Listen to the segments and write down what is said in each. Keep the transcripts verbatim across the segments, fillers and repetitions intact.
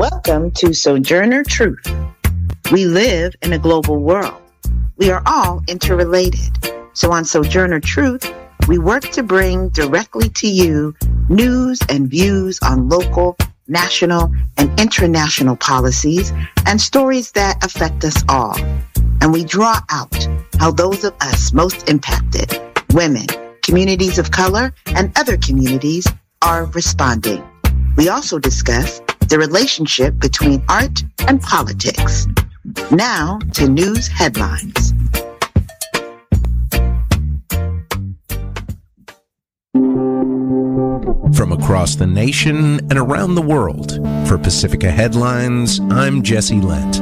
Welcome to Sojourner Truth. We live in a global world. We are all interrelated. So on Sojourner Truth, we work to bring directly to you news and views on local, national, and international policies and stories that affect us all. And we draw out how those of us most impacted, women, communities of color, and other communities are responding. We also discuss the relationship between art and politics. Now to news headlines. From across the nation and around the world, for Pacifica Headlines, I'm Jesse Lent.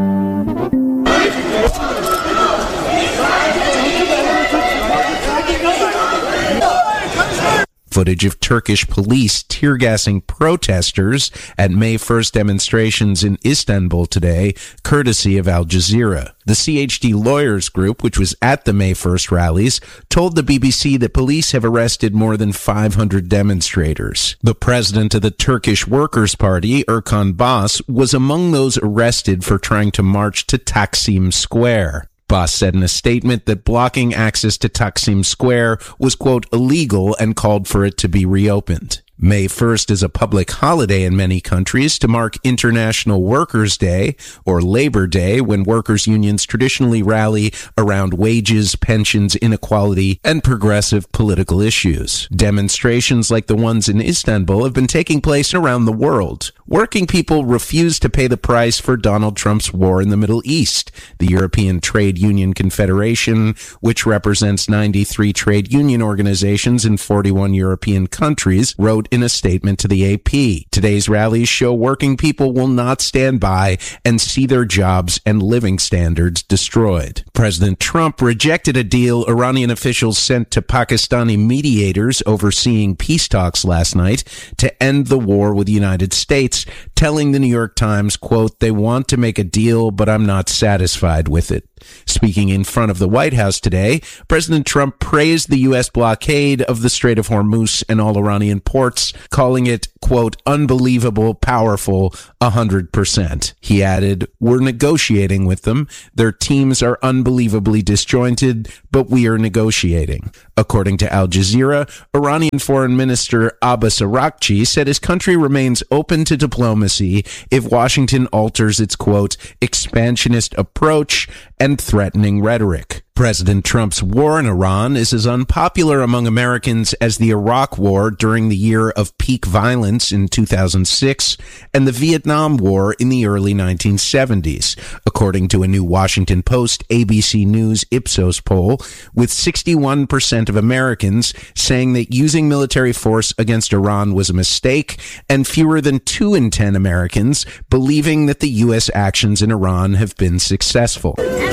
Footage of Turkish police tear-gassing protesters at May first demonstrations in Istanbul today, courtesy of Al Jazeera. The C H D Lawyers Group, which was at the May first rallies, told the B B C that police have arrested more than five hundred demonstrators. The president of the Turkish Workers' Party, Erkan Bas, was among those arrested for trying to march to Taksim Square. Bas said in a statement that blocking access to Taksim Square was, quote, illegal and called for it to be reopened. May first is a public holiday in many countries to mark International Workers' Day, or Labor Day, when workers' unions traditionally rally around wages, pensions, inequality, and progressive political issues. Demonstrations like the ones in Istanbul have been taking place around the world. Working people refuse to pay the price for Donald Trump's war in the Middle East. The European Trade Union Confederation, which represents ninety-three trade union organizations in forty-one European countries, wrote in a statement to the A P. Today's rallies show working people will not stand by and see their jobs and living standards destroyed. President Trump rejected a deal Iranian officials sent to Pakistani mediators overseeing peace talks last night to end the war with the United States, telling the New York Times, quote, they want to make a deal, but I'm not satisfied with it. Speaking in front of the White House today, President Trump praised the U S blockade of the Strait of Hormuz and all Iranian ports, calling it, quote, unbelievable, powerful, one hundred percent. He added, we're negotiating with them. Their teams are unbelievably disjointed, but we are negotiating. According to Al Jazeera, Iranian Foreign Minister Abbas Araghchi said his country remains open to diplomacy if Washington alters its, quote, expansionist approach and threatening rhetoric. President Trump's war in Iran is as unpopular among Americans as the Iraq War during the year of peak violence in two thousand six and the Vietnam War in the early nineteen seventies, according to a new Washington Post A B C News Ipsos poll, with sixty-one percent of Americans saying that using military force against Iran was a mistake, and fewer than two in ten Americans believing that the U S actions in Iran have been successful.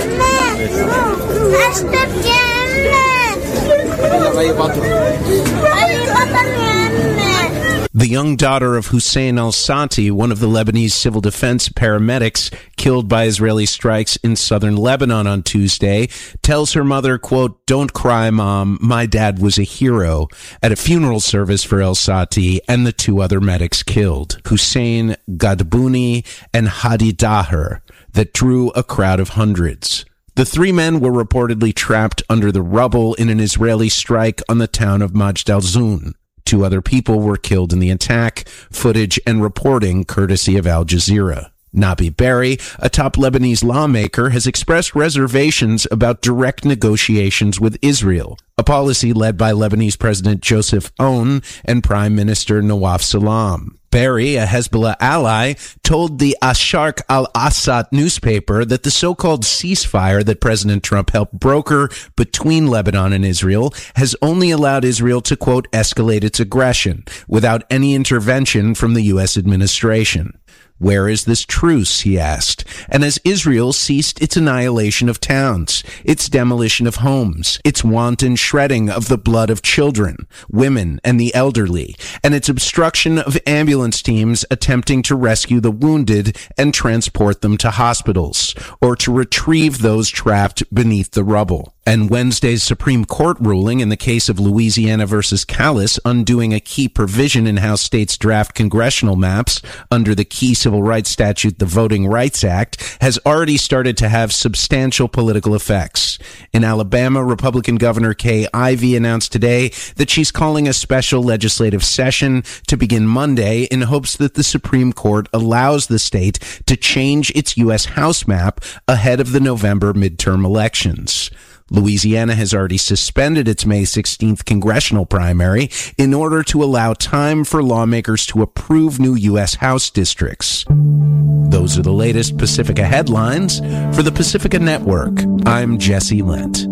The young daughter of Hussein al-Sati, one of the Lebanese civil defense paramedics killed by Israeli strikes in southern Lebanon on Tuesday, tells her mother, quote, don't cry, Mom, my dad was a hero, at a funeral service for al-Sati and the two other medics killed, Hussein Gadbouni and Hadi Daher, that drew a crowd of hundreds. The three men were reportedly trapped under the rubble in an Israeli strike on the town of Majd al-Zoun. Two other people were killed in the attack, footage and reporting courtesy of Al Jazeera. Nabi Berri, a top Lebanese lawmaker, has expressed reservations about direct negotiations with Israel, a policy led by Lebanese President Joseph Aoun and Prime Minister Nawaf Salam. Berri, a Hezbollah ally, told the Asharq al-Assad newspaper that the so-called ceasefire that President Trump helped broker between Lebanon and Israel has only allowed Israel to, quote, escalate its aggression without any intervention from the U S administration. Where is this truce, he asked, and has Israel ceased its annihilation of towns, its demolition of homes, its wanton shredding of the blood of children, women, and the elderly, and its obstruction of ambulance teams attempting to rescue the wounded and transport them to hospitals, or to retrieve those trapped beneath the rubble? And Wednesday's Supreme Court ruling in the case of Louisiana versus Callis, undoing a key provision in how states draft congressional maps under the key civil rights statute, the Voting Rights Act, has already started to have substantial political effects. In Alabama, Republican Governor Kay Ivey announced today that she's calling a special legislative session to begin Monday in hopes that the Supreme Court allows the state to change its U S House map ahead of the November midterm elections. Louisiana has already suspended its May sixteenth congressional primary in order to allow time for lawmakers to approve new U S House districts. Those are the latest Pacifica headlines. For the Pacifica Network, I'm Jesse Lent.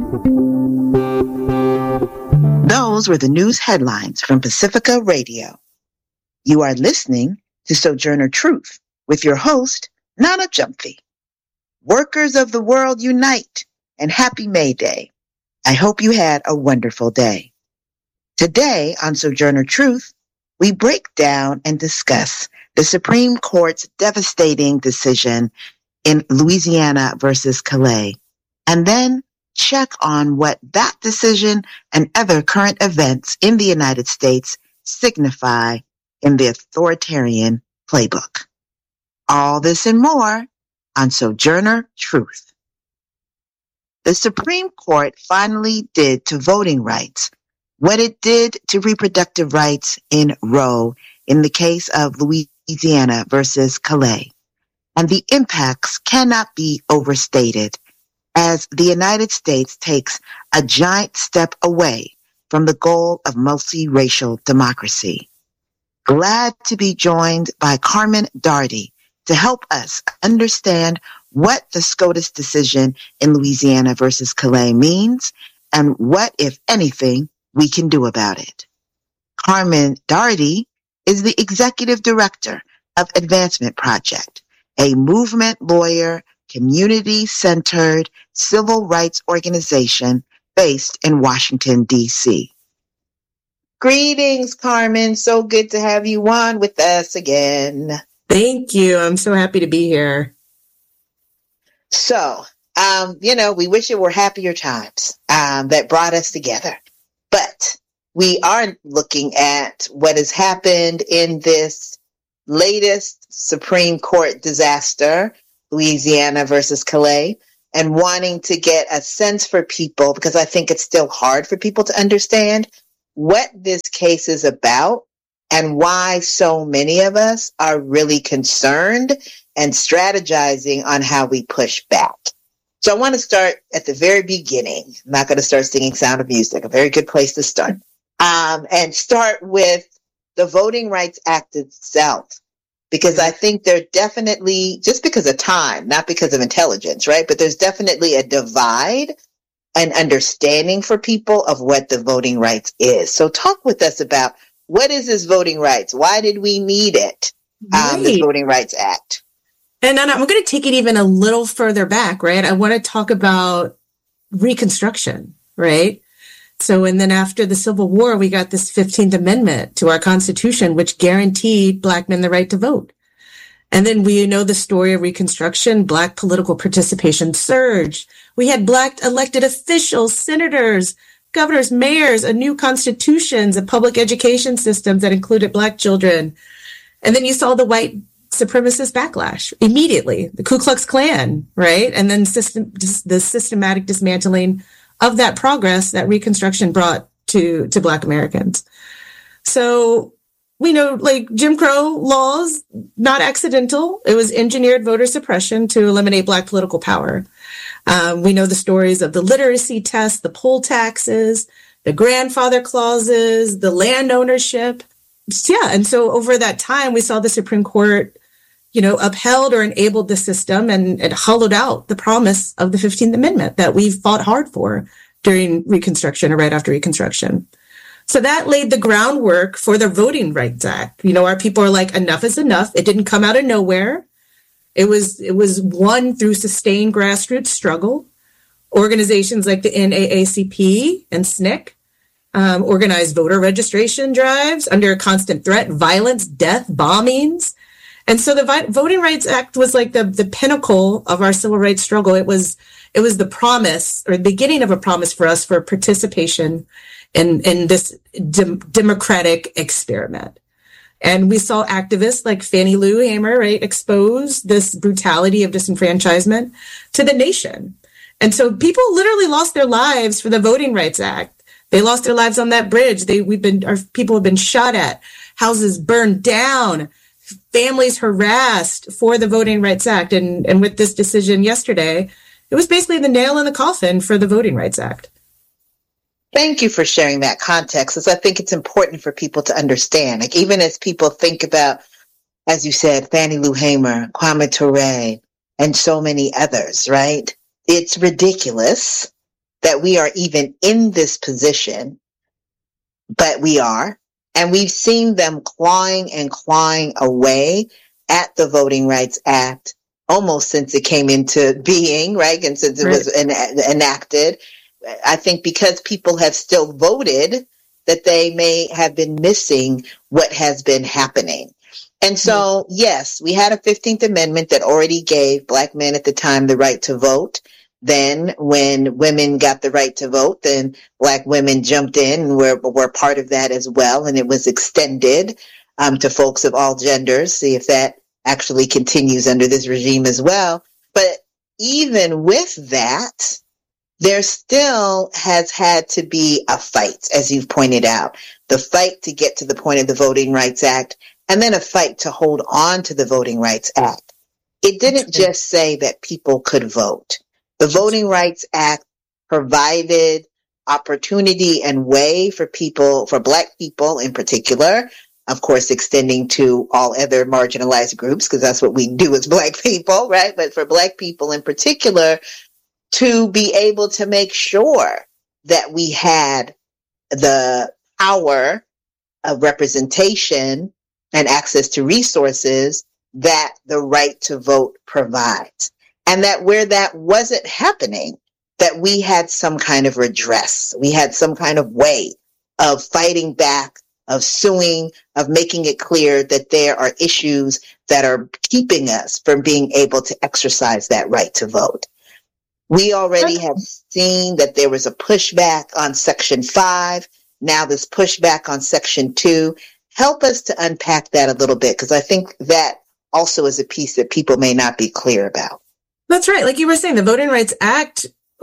Those were the news headlines from Pacifica Radio. You are listening to Sojourner Truth with your host, Nana Jumphy. Workers of the world unite, and happy May Day. I hope you had a wonderful day. Today on Sojourner Truth, we break down and discuss the Supreme Court's devastating decision in Louisiana versus Calais, and then check on what that decision and other current events in the United States signify in the authoritarian playbook. All this and more on Sojourner Truth. The Supreme Court finally did to voting rights what it did to reproductive rights in Roe in the case of Louisiana versus Calais. And the impacts cannot be overstated as the United States takes a giant step away from the goal of multiracial democracy. Glad to be joined by Carmen Daugherty to help us understand what the SCOTUS decision in Louisiana versus Calais means and what, if anything, we can do about it. Carmen Daugherty is the executive director of Advancement Project, a movement lawyer, community-centered civil rights organization based in Washington, D C. Greetings, Carmen. So good to have you on with us again. Thank you. I'm so happy to be here. So, um, you know, we wish it were happier times um, that brought us together. But we are looking at what has happened in this latest Supreme Court disaster, Louisiana versus Calais, and wanting to get a sense for people, because I think it's still hard for people to understand what this case is about and why so many of us are really concerned and strategizing on how we push back. So I want to start at the very beginning. I'm not going to start singing Sound of Music, a very good place to start. Um, and start with the Voting Rights Act itself, because I think there definitely, just because of time, not because of intelligence, right? But there's definitely a divide and understanding for people of what the voting rights is. So talk with us about what is this voting rights? Why did we need it? Um, Right. the Voting Rights Act. And I'm going to take it even a little further back, right? I want to talk about Reconstruction, right? So, and then after the Civil War, we got this fifteenth Amendment to our Constitution, which guaranteed Black men the right to vote. And then we know the story of Reconstruction. Black political participation surged. We had Black elected officials, senators, governors, mayors, a new constitutions, a public education system that included Black children. And then you saw the white supremacist backlash immediately, the Ku Klux Klan, right? And then system, the systematic dismantling of that progress that Reconstruction brought to, to Black Americans. So we know, like, Jim Crow laws, not accidental. It was engineered voter suppression to eliminate Black political power. Um, we know the stories of the literacy test, the poll taxes, the grandfather clauses, the land ownership. Yeah. And so over that time, we saw the Supreme Court, you know, upheld or enabled the system, and it hollowed out the promise of the fifteenth Amendment that we fought hard for during Reconstruction or right after Reconstruction. So that laid the groundwork for the Voting Rights Act. You know, our people are like, enough is enough. It didn't come out of nowhere. It was, it was won through sustained grassroots struggle. Organizations like the N double A C P and S N C C um, organized voter registration drives under constant threat, violence, death, bombings. And so the Vi- Voting Rights Act was like the, the pinnacle of our civil rights struggle. It was, it was the promise or the beginning of a promise for us for participation in, in this de- democratic experiment. And we saw activists like Fannie Lou Hamer, right, expose this brutality of disenfranchisement to the nation. And so people literally lost their lives for the Voting Rights Act. They lost their lives on that bridge. They, we've been, our people have been shot at, houses burned down, families harassed for the Voting Rights Act. And, and with this decision yesterday, it was basically the nail in the coffin for the Voting Rights Act. Thank you for sharing that context, because I think it's important for people to understand. Like, even as people think about, as you said, Fannie Lou Hamer, Kwame Ture, and so many others, right? It's ridiculous that we are even in this position, but we are. And we've seen them clawing and clawing away at the Voting Rights Act almost since it came into being, right? And since it right. was en- enacted. I think because people have still voted, that they may have been missing what has been happening. And so, mm-hmm. yes, we had a fifteenth Amendment that already gave Black men at the time the right to vote. Then when women got the right to vote, then Black women jumped in and were, were part of that as well. And it was extended um, to folks of all genders. See if that actually continues under this regime as well. But even with that, there still has had to be a fight, as you've pointed out, the fight to get to the point of the Voting Rights Act, and then a fight to hold on to the Voting Rights Act. It didn't just say that people could vote. The Voting Rights Act provided opportunity and way for people, for Black people in particular, of course, extending to all other marginalized groups, because that's what we do as Black people, right? But for Black people in particular, to be able to make sure that we had the power of representation and access to resources that the right to vote provides. And that where that wasn't happening, that we had some kind of redress. We had some kind of way of fighting back, of suing, of making it clear that there are issues that are keeping us from being able to exercise that right to vote. We already have seen that there was a pushback on Section five. Now this pushback on Section two. Help us to unpack that a little bit, because I think that also is a piece that people may not be clear about. That's right. Like you were saying, the Voting Rights Act,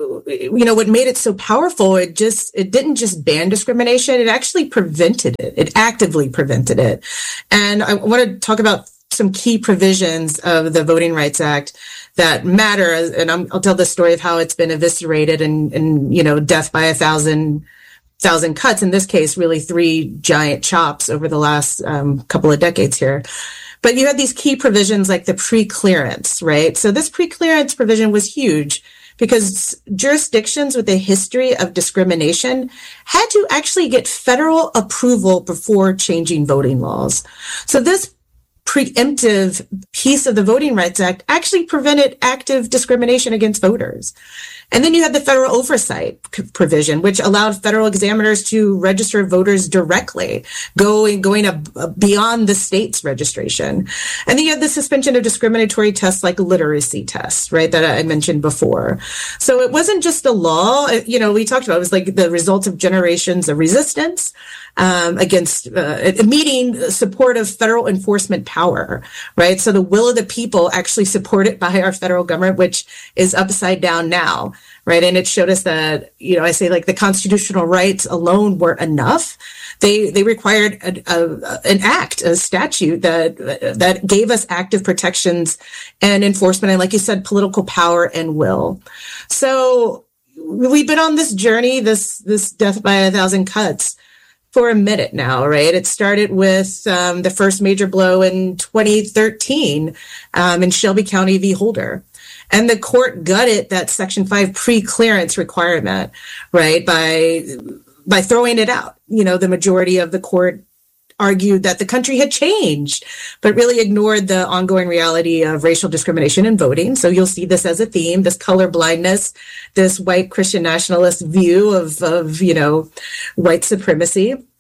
you know, what made it so powerful, it just, it didn't just ban discrimination. It actually prevented it. It actively prevented it. And I want to talk about some key provisions of the Voting Rights Act that matter. And I'm, I'll tell the story of how it's been eviscerated and, and, you know, death by a thousand, thousand cuts. In this case, really three giant chops over the last um, couple of decades here. But you had these key provisions like the pre-clearance, right? So this pre-clearance provision was huge because jurisdictions with a history of discrimination had to actually get federal approval before changing voting laws. So this preemptive piece of the Voting Rights Act actually prevented active discrimination against voters. And then you had the federal oversight provision, which allowed federal examiners to register voters directly, going, going up beyond the state's registration. And then you had the suspension of discriminatory tests like literacy tests, right, that I mentioned before. So it wasn't just a law, you know, we talked about, it was like the result of generations of resistance um, against uh, meeting support of federal enforcement power, right? So the will of the people actually supported by our federal government, which is upside down now, right? And it showed us that, you know, I say like the constitutional rights alone weren't enough. They they required a, a, an act, a statute that that gave us active protections and enforcement, and like you said, political power and will. So we've been on this journey, this this death by a thousand cuts, for a minute now, right? It started with um, the first major blow in twenty thirteen um, in Shelby County v. Holder. And the court gutted that Section five pre-clearance requirement, right, by by throwing it out. You know, the majority of the court argued that the country had changed, but really ignored the ongoing reality of racial discrimination in voting. So you'll see this as a theme, this color blindness, this white Christian nationalist view of, of, you know, white supremacy.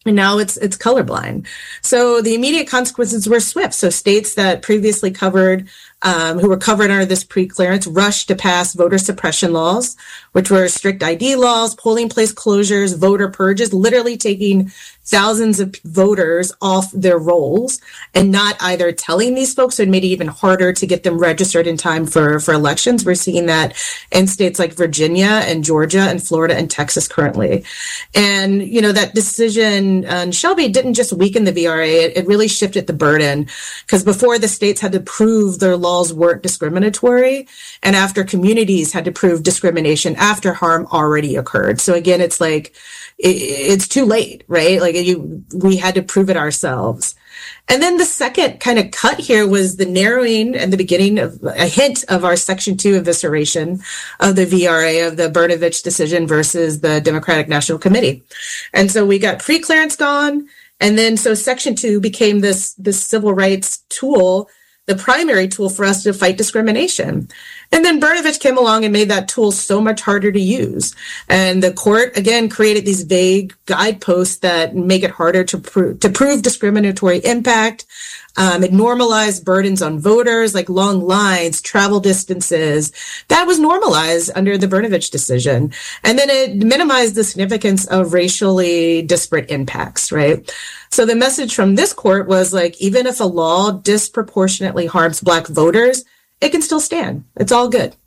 And now it's it's colorblind. So the immediate consequences were swift. So states that previously covered, um, who were covered under this pre-clearance, rushed to pass voter suppression laws, which were strict I D laws, polling place closures, voter purges, literally taking thousands of voters off their rolls and not either telling these folks, so it made it even harder to get them registered in time for, for elections. We're seeing that in states like Virginia and Georgia and Florida and Texas currently. And, you know, that decision on Shelby didn't just weaken the V R A, it, it really shifted the burden, because before the states had to prove their laws weren't discriminatory, and after communities had to prove discrimination after harm already occurred. So again, it's like, it, it's too late, right? Like you, we had to prove it ourselves. And then the second kind of cut here was the narrowing and the beginning of a hint of our Section two evisceration of the V R A, of the Brnovich decision versus the Democratic National Committee. And so we got pre-clearance gone. And then so Section two became this, this civil rights tool, the primary tool for us to fight discrimination. And then Brnovich came along and made that tool so much harder to use. And the court, again, created these vague guideposts that make it harder to, pro- to prove discriminatory impact. Um, it normalized burdens on voters, like long lines, travel distances. That was normalized under the Brnovich decision. And then it minimized the significance of racially disparate impacts, right? So the message from this court was like, even if a law disproportionately harms Black voters, it can still stand. It's all good.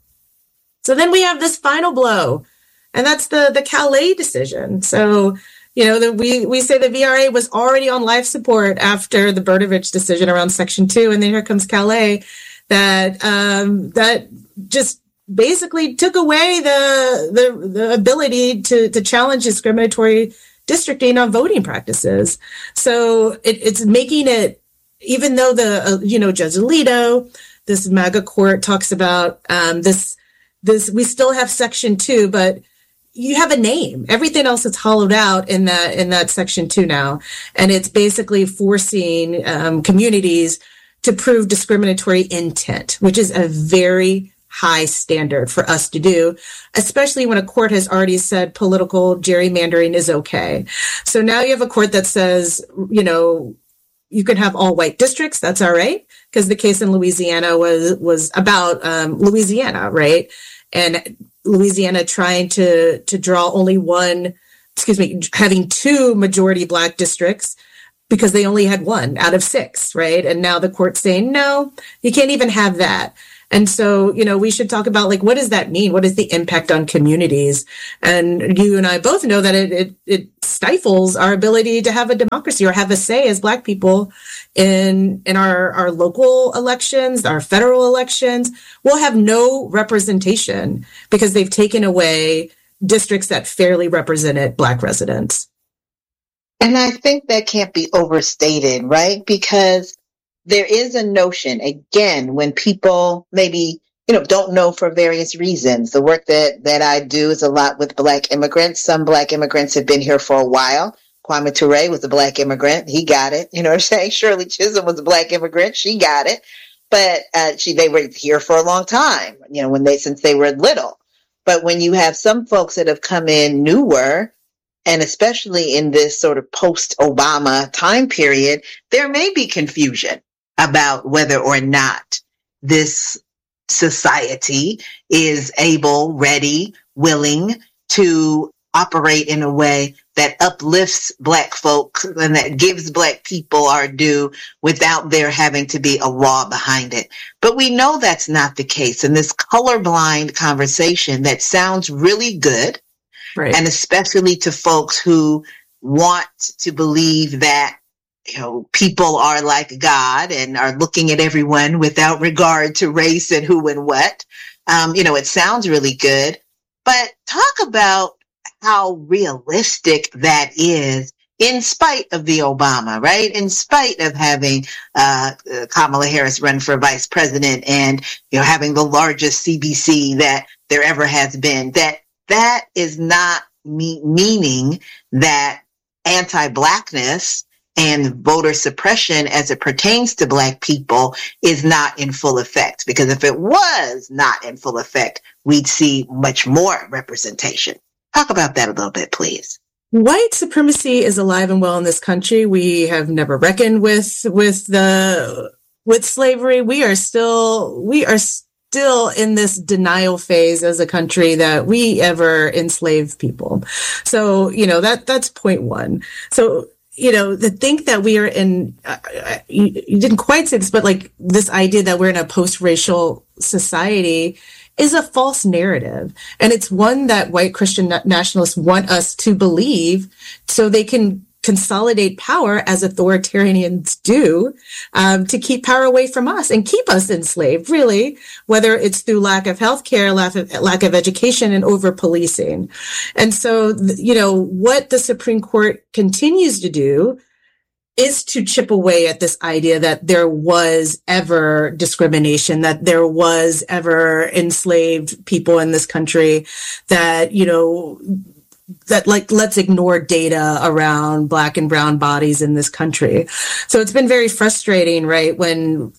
So then we have this final blow, and that's the, the Calais decision. So, you know, the, we, we say the V R A was already on life support after the Brnovich decision around Section two, and then here comes Calais that um, that just basically took away the the, the ability to, to challenge discriminatory districting on voting practices. So it, it's making it, even though the, uh, you know, Judge Alito, this MAGA court talks about um, this, this, we still have Section two, but you have a name. Everything else is hollowed out in that, in that Section two now. And it's basically forcing um, communities to prove discriminatory intent, which is a very high standard for us to do, especially when a court has already said political gerrymandering is okay. So now you have a court that says, you know, you can have all white districts. That's all right. Because the case in Louisiana was, was about um, Louisiana, right? And Louisiana trying to, to draw only one, excuse me, having two majority Black districts because they only had one out of six, right? And now the court's saying, no, you can't even have that. And so, you know, we should talk about, like, what does that mean? What is the impact on communities? And you and I both know that it, it, it stifles our ability to have a democracy or have a say as Black people in, in our, our local elections, our federal elections. We'll have no representation because they've taken away districts that fairly represented Black residents. And I think that can't be overstated, right? Because there is a notion, again, when people maybe, you know, don't know for various reasons. The work that, that I do is a lot with Black immigrants. Some Black immigrants have been here for a while. Kwame Ture was a Black immigrant. He got it. You know what I'm saying? Shirley Chisholm was a Black immigrant. She got it. But uh, she they were here for a long time, you know, when they since they were little. But when you have some folks that have come in newer, and especially in this sort of post-Obama time period, there may be confusion about whether or not this society is able, ready, willing to operate in a way that uplifts Black folks and that gives Black people our due without there having to be a law behind it. But we know that's not the case. In this colorblind conversation that sounds really good, right, and especially to folks who want to believe that, you know, people are like God and are looking at everyone without regard to race and who and what. Um, you know, it sounds really good, but talk about how realistic that is in spite of the Obama, right? In spite of having uh, Kamala Harris run for vice president and, you know, having the largest C B C that there ever has been, that that is not me- meaning that anti-Blackness and voter suppression as it pertains to Black people is not in full effect. Because if it was not in full effect, we'd see much more representation. Talk about that a little bit, please. White supremacy is alive and well in this country. We have never reckoned with with the with slavery. We are still we are still in this denial phase as a country that we ever enslaved people. So, you know, that that's point one. So, you know, to think that we are in, uh, you, you didn't quite say this, but like this idea that we're in a post-racial society is a false narrative. And it's one that white Christian nationalists want us to believe so they can consolidate power as authoritarians do, um, to keep power away from us and keep us enslaved, really, whether it's through lack of healthcare, lack of, lack of education, and over policing. And so, you know, what the Supreme Court continues to do is to chip away at this idea that there was ever discrimination, that there was ever enslaved people in this country, that, you know, that like, let's ignore data around Black and brown bodies in this country. So it's been very frustrating, right? When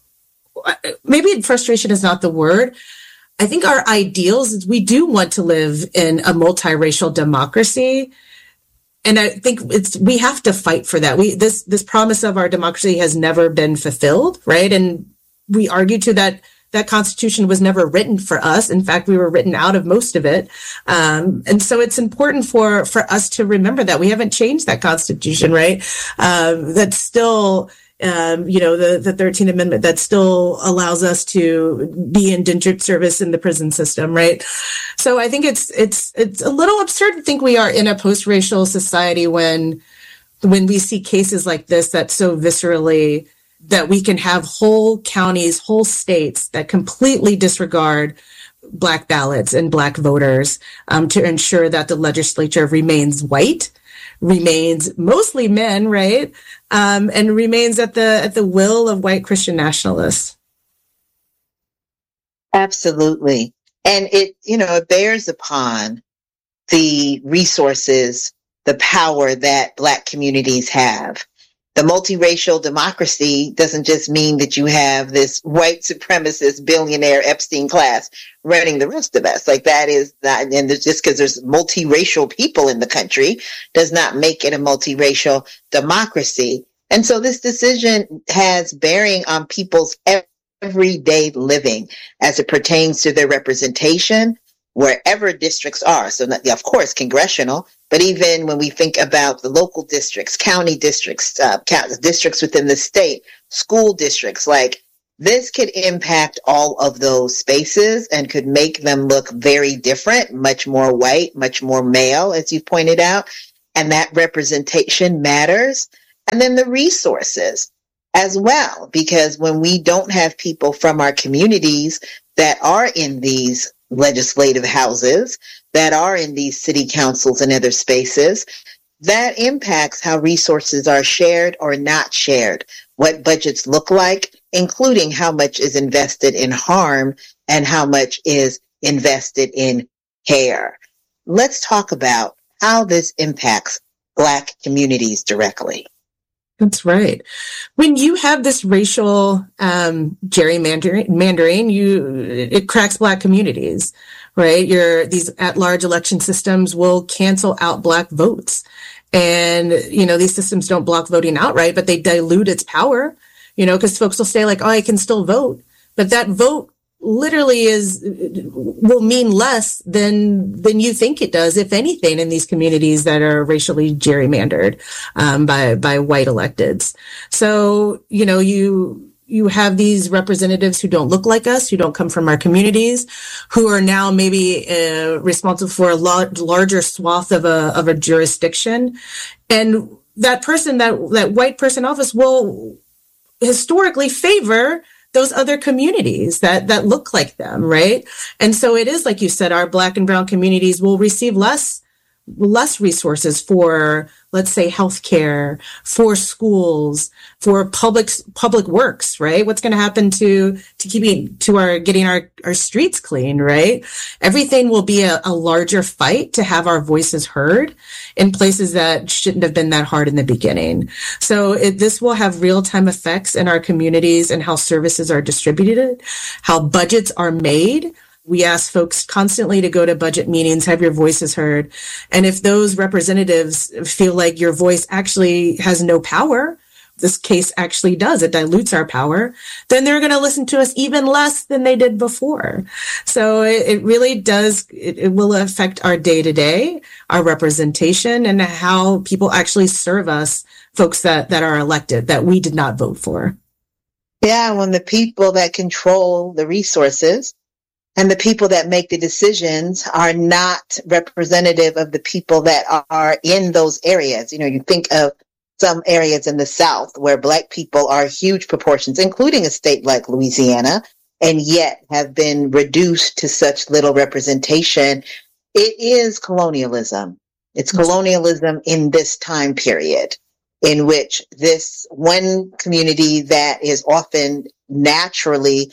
maybe frustration is not the word. I think our ideals is we do want to live in a multiracial democracy. And I think it's, we have to fight for that. We, this, this promise of our democracy has never been fulfilled, right? And we argue to that, that Constitution was never written for us. In fact, we were written out of most of it. Um, and so it's important for, for us to remember that we haven't changed that Constitution, right? Um, that's still, Um, you know, the, the thirteenth Amendment that still allows us to be indentured service in the prison system, right? So I think it's, it's, it's a little absurd to think we are in a post-racial society when, when we see cases like this that so viscerally, that we can have whole counties, whole states that completely disregard Black ballots and Black voters, um, to ensure that the legislature remains white, remains mostly men, right? Um, and remains at the at the will of white Christian nationalists. Absolutely. And it, you know, it bears upon the resources, the power that Black communities have. The multiracial democracy doesn't just mean that you have this white supremacist billionaire Epstein class running the rest of us. Like that is not, and just because there's multiracial people in the country does not make it a multiracial democracy. And so this decision has bearing on people's everyday living as it pertains to their representation wherever districts are. So not, of course, congressional, but even when we think about the local districts, county districts, uh, districts within the state, school districts, like this could impact all of those spaces and could make them look very different, much more white, much more male, as you pointed out. And that representation matters. And then the resources as well, because when we don't have people from our communities that are in these legislative houses, that are in these city councils and other spaces, that impacts how resources are shared or not shared, what budgets look like, including how much is invested in harm and how much is invested in care. Let's talk about how this impacts Black communities directly. That's right. When you have this racial um, gerrymandering, you it cracks Black communities, right? Your these at-large election systems will cancel out Black votes, and you know these systems don't block voting outright, but they dilute its power. You know, because folks will say like, "Oh, I can still vote," but that vote literally is will mean less than than you think it does, if anything, in these communities that are racially gerrymandered um, by by white electeds. So you know you you have these representatives who don't look like us, who don't come from our communities, who are now maybe uh, responsible for a lot larger swath of a of a jurisdiction, and that person that that white person office will historically favor those other communities that, that look like them, right? And so it is, like you said, our Black and brown communities will receive less, less resources for, let's say, healthcare, for schools, for public, public works, right? What's going to happen to, to keeping, to our, getting our, our streets clean, right? Everything will be a, a larger fight to have our voices heard in places that shouldn't have been that hard in the beginning. So it, this will have real-time effects in our communities and how services are distributed, how budgets are made, We ask folks constantly to go to budget meetings, have your voices heard. And if those representatives feel like your voice actually has no power, this case actually does, it dilutes our power, then they're going to listen to us even less than they did before. So it, it really does, it, it will affect our day to day, our representation, and how people actually serve us, folks that, that are elected, that we did not vote for. Yeah, when the people that control the resources and the people that make the decisions are not representative of the people that are in those areas. You know, you think of some areas in the South where Black people are huge proportions, including a state like Louisiana, and yet have been reduced to such little representation. It is colonialism. It's colonialism in this time period in which this one community that is often naturally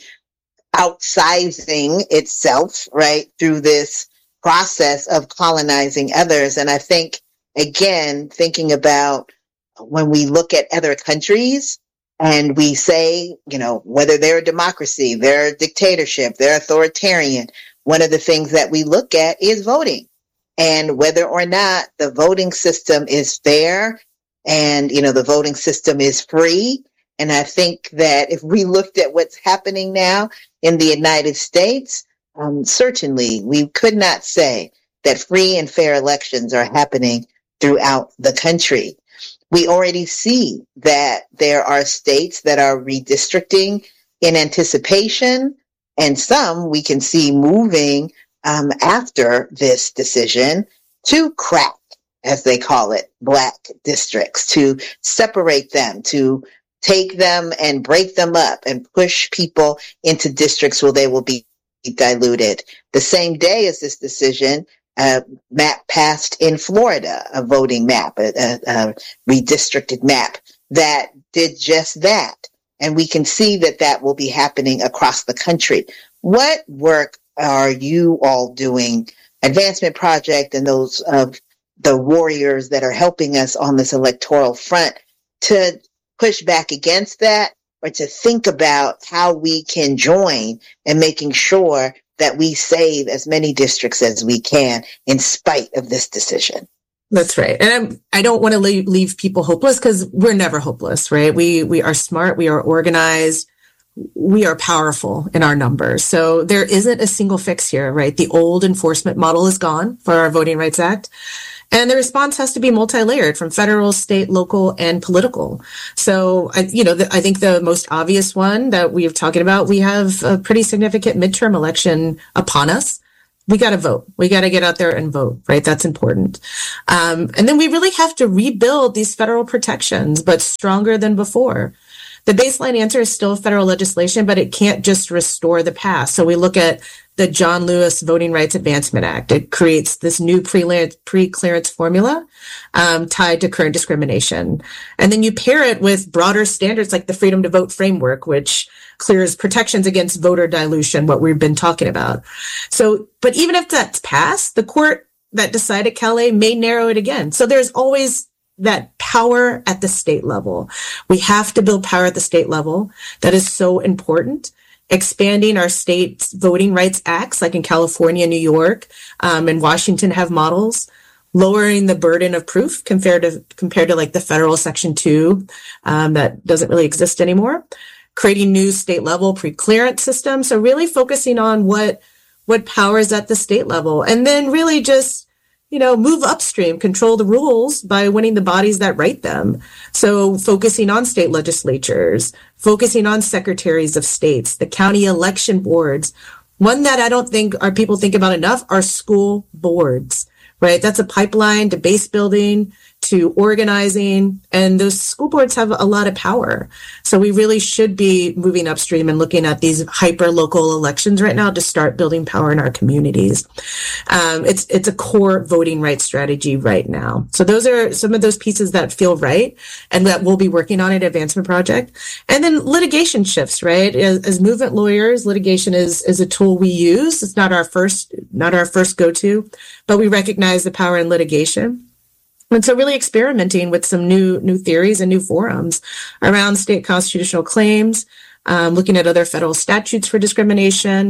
outsizing itself, right, through this process of colonizing others. And I think, again, thinking about when we look at other countries and we say, you know, whether they're a democracy, they're a dictatorship, they're authoritarian, one of the things that we look at is voting and whether or not the voting system is fair and, you know, the voting system is free. And I think that if we looked at what's happening now in the United States, um, certainly we could not say that free and fair elections are happening throughout the country. We already see that there are states that are redistricting in anticipation, and some we can see moving um, after this decision to crack, as they call it, Black districts, to separate them, to take them and break them up and push people into districts where they will be diluted. The same day as this decision, a map passed in Florida, a voting map, a, a, a redistricted map that did just that. And we can see that that will be happening across the country. What work are you all doing, Advancement Project and those of the warriors that are helping us on this electoral front, to push back against that, or to think about how we can join in making sure that we save as many districts as we can in spite of this decision? That's right. And I'm, I don't want to leave, leave people hopeless, because we're never hopeless, right? We, we are smart. We are organized. We are powerful in our numbers. So there isn't a single fix here, right? The old enforcement model is gone for our Voting Rights Act. And the response has to be multi-layered, from federal, state, local, and political. So, I, you know, the, I think the most obvious one that we're talking about, we have a pretty significant midterm election upon us. We got to vote. We got to get out there and vote, right? That's important. Um, and then we really have to rebuild these federal protections, but stronger than before. The baseline answer is still federal legislation, but it can't just restore the past. So we look at the John Lewis Voting Rights Advancement Act. It creates this new pre-clearance formula um, tied to current discrimination. And then you pair it with broader standards like the Freedom to Vote framework, which clears protections against voter dilution, what we've been talking about. So, but even if that's passed, the court that decided Calais may narrow it again. So there's always that power at the state level. We have to build power at the state level. That is so important. Expanding our state's voting rights acts, like in California, New York, um, and Washington have models. Lowering the burden of proof compared to compared to like the federal Section two um, that doesn't really exist anymore. Creating new state level pre-clearance systems. So really focusing on what what power is at the state level, and then really just, you know, move upstream, control the rules by winning the bodies that write them. So focusing on state legislatures, focusing on secretaries of states, the county election boards. One that I don't think our people think about enough are school boards, right? That's a pipeline to base building, to organizing, and those school boards have a lot of power. So we really should be moving upstream and looking at these hyper local elections right now to start building power in our communities. Um, it's it's a core voting rights strategy right now. So those are some of those pieces that feel right and that we'll be working on at Advancement Project. And then litigation shifts, right? As, as movement lawyers, litigation is is a tool we use. It's not our first not our first go-to, but we recognize the power in litigation. And so really experimenting with some new new theories and new forums around state constitutional claims, um, looking at other federal statutes for discrimination,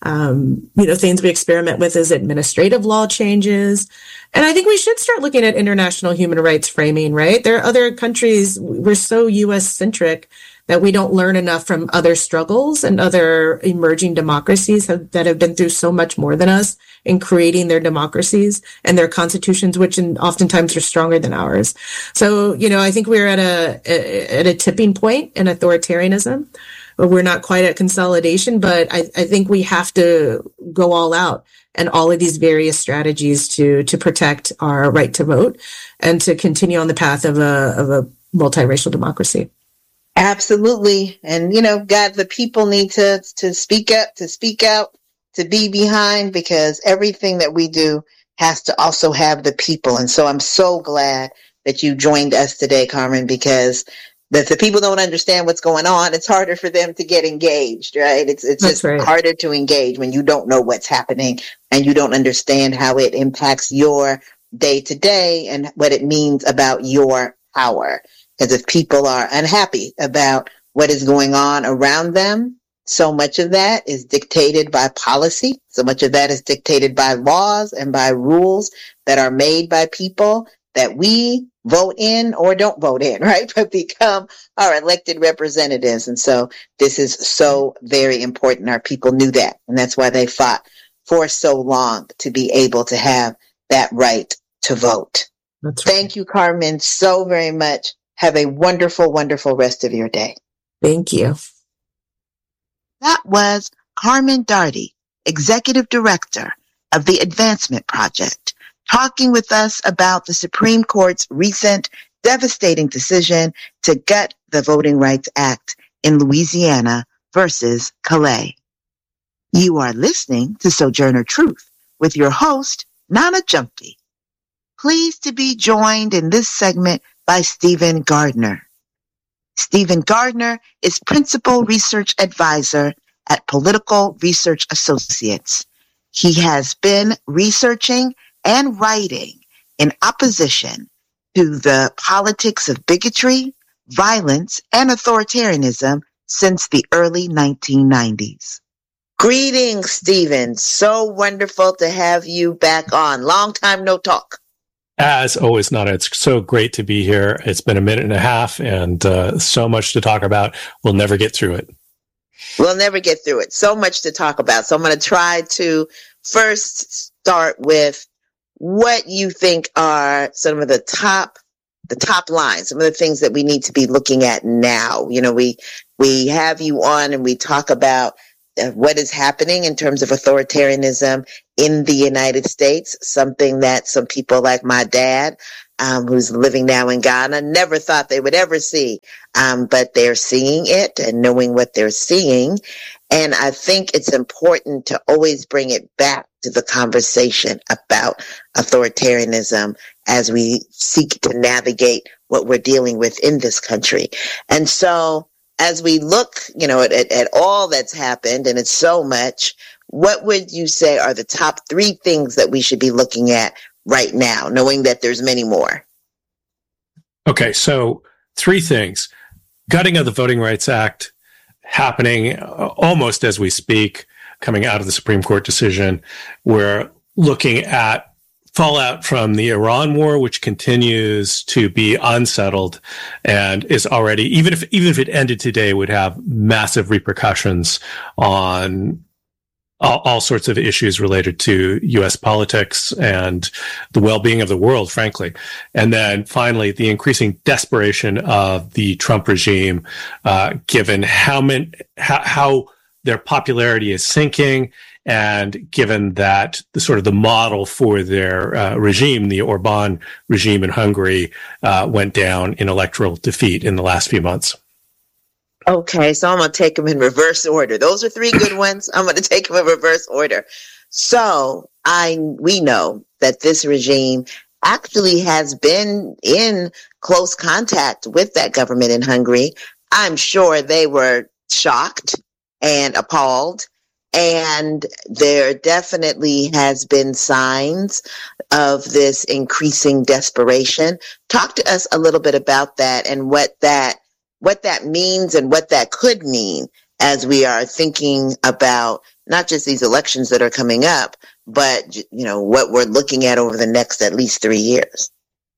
Um, you know, things we experiment with is administrative law changes. And I think we should start looking at international human rights framing, right? There are other countries, we're so U S centric that we don't learn enough from other struggles and other emerging democracies have, that have been through so much more than us in creating their democracies and their constitutions, which in, oftentimes are stronger than ours. So, you know, I think we're at a, a at a tipping point in authoritarianism. We're not quite at consolidation, but I, I think we have to go all out and all of these various strategies to to protect our right to vote and to continue on the path of a of a multiracial democracy. Absolutely. And, you know, God, the people need to, to speak up, to speak out, to be behind, because everything that we do has to also have the people. And so I'm so glad that you joined us today, Carmen, because if the people don't understand what's going on, it's harder for them to get engaged, right? It's, it's That's just right. harder to engage when you don't know what's happening and you don't understand how it impacts your day to day and what it means about your power. Because if people are unhappy about what is going on around them, so much of that is dictated by policy. So much of that is dictated by laws and by rules that are made by people that we vote in or don't vote in, right? But become our elected representatives. And so this is so very important. Our people knew that. And that's why they fought for so long to be able to have that right to vote. That's right. Thank you, Carmen, so very much. Have a wonderful, wonderful rest of your day. Thank you. That was Carmen Darty, Executive Director of the Advancement Project, talking with us about the Supreme Court's recent devastating decision to gut the Voting Rights Act in Louisiana versus Calais. You are listening to Sojourner Truth with your host, Nana Jumpy. Pleased to be joined in this segment by Stephen Gardner. Stephen Gardner is Principal Research Advisor at Political Research Associates. He has been researching and writing in opposition to the politics of bigotry, violence, and authoritarianism since the early nineteen nineties. Greetings, Stephen. So wonderful to have you back on. Long time no talk. As always, Nana, it's so great to be here. It's been a minute and a half and uh, so much to talk about. We'll never get through it. We'll never get through it. So much to talk about. So I'm going to try to first start with what you think are some of the top, the top lines, some of the things that we need to be looking at now. You know, we, we have you on and we talk about what is happening in terms of authoritarianism in the United States, something that some people like my dad, um, who's living now in Ghana, never thought they would ever see. Um, but they're seeing it and knowing what they're seeing. And I think it's important to always bring it back to the conversation about authoritarianism as we seek to navigate what we're dealing with in this country. And so as we look, you know, at, at, at all that's happened, and it's so much, what would you say are the top three things that we should be looking at right now, knowing that there's many more? Okay, so three things. Gutting of the Voting Rights Act happening almost as we speak, coming out of the Supreme Court decision. We're looking at fallout from the Iran war, which continues to be unsettled and is already, even if even if it ended today, would have massive repercussions on all, all sorts of issues related to U S politics and the well-being of the world, frankly. And then finally, the increasing desperation of the Trump regime, uh, given how many, how, how their popularity is sinking, and given that the sort of the model for their uh, regime, the Orban regime in Hungary, uh, went down in electoral defeat in the last few months. Okay, so I'm going to take them in reverse order. Those are three good ones. I'm going to take them in reverse order. So I we know that this regime actually has been in close contact with that government in Hungary. I'm sure they were shocked and appalled. And there definitely has been signs of this increasing desperation. Talk to us a little bit about that and what that what that means and what that could mean as we are thinking about not just these elections that are coming up, but, you know, what we're looking at over the next at least three years.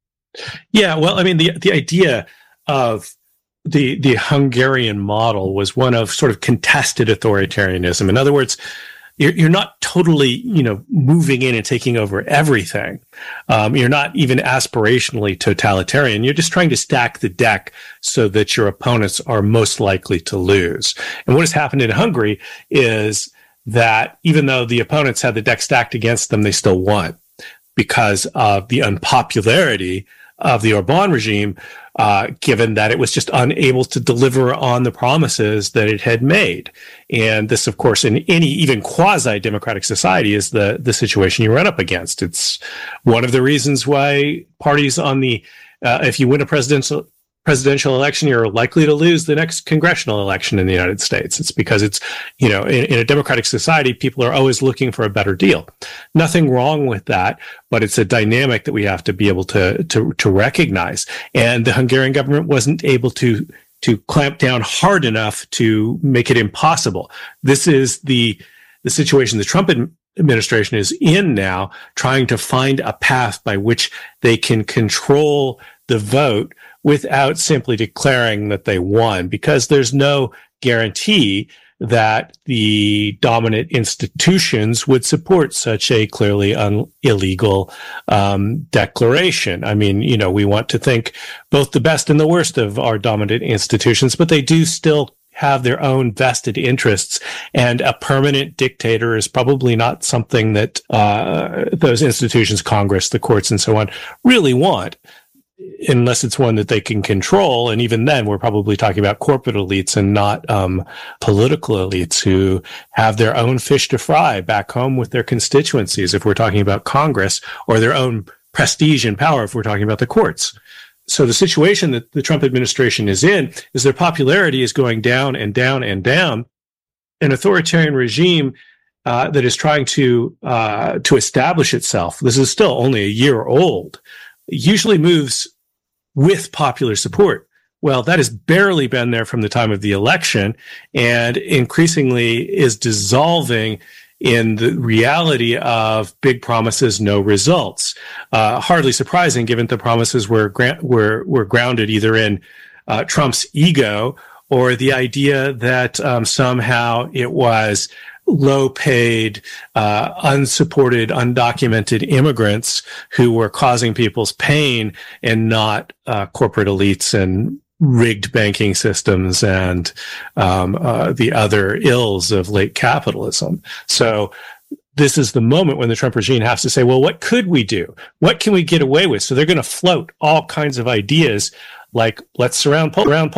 Yeah, well, I mean, the the idea of the the Hungarian model was one of sort of contested authoritarianism. In other words, you're, you're not totally, you know, moving in and taking over everything. Um, you're not even aspirationally totalitarian. You're just trying to stack the deck so that your opponents are most likely to lose. And what has happened in Hungary is that even though the opponents had the deck stacked against them, they still won because of the unpopularity of the Orban regime, uh, given that it was just unable to deliver on the promises that it had made. And this, of course, in any even quasi-democratic society is the, the situation you run up against. It's one of the reasons why parties on the, uh, if you win a presidential presidential election, you're likely to lose the next congressional election in the United States. It's because it's, you know, in, in a democratic society, people are always looking for a better deal. Nothing wrong with that, but it's a dynamic that we have to be able to, to, to recognize. And the Hungarian government wasn't able to, to clamp down hard enough to make it impossible. This is the, the situation the Trump administration is in now, trying to find a path by which they can control the vote without simply declaring that they won, because there's no guarantee that the dominant institutions would support such a clearly un- illegal um, declaration. I mean, you know, we want to think both the best and the worst of our dominant institutions, but they do still have their own vested interests, and a permanent dictator is probably not something that uh, those institutions, Congress, the courts, and so on, really want, unless it's one that they can control. And even then, we're probably talking about corporate elites and not um, political elites who have their own fish to fry back home with their constituencies, if we're talking about Congress, or their own prestige and power, if we're talking about the courts. So the situation that the Trump administration is in is their popularity is going down and down and down. An authoritarian regime uh, that is trying to uh, to establish itself, this is still only a year old, usually moves with popular support. Well, that has barely been there from the time of the election, and increasingly is dissolving in the reality of big promises, no results. Uh, hardly surprising, given the promises were gra- were were grounded either in uh, Trump's ego or the idea that um, somehow it was low-paid, uh, unsupported, undocumented immigrants who were causing people's pain, and not uh, corporate elites and rigged banking systems and um, uh, the other ills of late capitalism. So this is the moment when the Trump regime has to say, well, what could we do? What can we get away with? So they're going to float all kinds of ideas like, let's surround, around